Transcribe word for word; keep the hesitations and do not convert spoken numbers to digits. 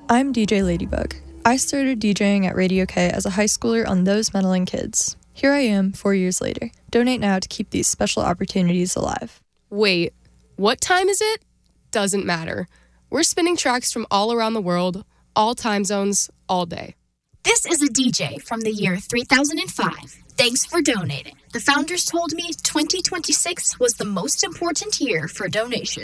I'm D J Ladybug. I started DJing at Radio K as a high schooler on Those Meddling Kids. Here I am, four years later. Donate now to keep these special opportunities alive. Wait, what time is it? Doesn't matter. We're spinning tracks from all around the world, all time zones, all day. This is a D J from the year three thousand five. Thanks for donating. The founders told me twenty twenty-six was the most important year for donations.